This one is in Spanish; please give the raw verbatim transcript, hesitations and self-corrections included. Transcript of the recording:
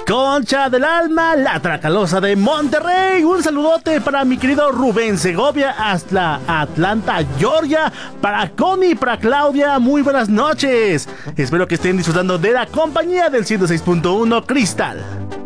Concha del Alma, la Tracalosa de Monterrey. Un saludote para mi querido Rubén Segovia hasta Atlanta, Georgia. Para Connie, para Claudia, muy buenas noches. Espero que estén disfrutando de la compañía del ciento seis punto uno Cristal.